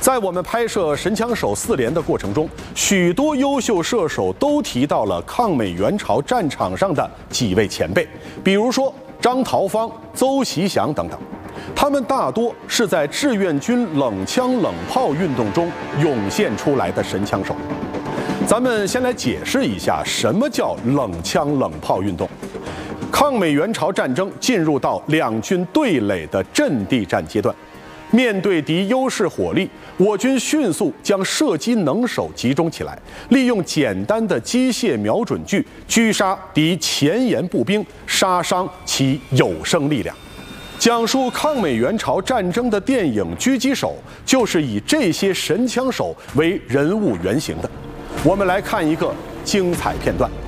在我们拍摄《神枪手4连》的过程中，许多优秀射手都提到了抗美援朝战场上的几位前辈，比如说张桃芳、邹习祥等等。他们大多是在志愿军冷枪冷炮运动中涌现出来的神枪手。咱们先来解释一下什么叫冷枪冷炮运动。抗美援朝战争进入到两军对垒的阵地战阶段。面对敌优势火力，我军迅速将射击能手集中起来，利用简单的机械瞄准具狙杀敌前沿步兵，杀伤其有生力量。讲述抗美援朝战争的电影《狙击手》就是以这些神枪手为人物原型的。我们来看一个精彩片段。